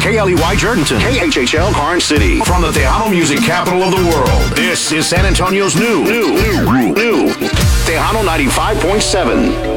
KLEY Jordanton, KHHL Karnes City. From the Tejano music capital of the world, this is San Antonio's new Tejano 95.7.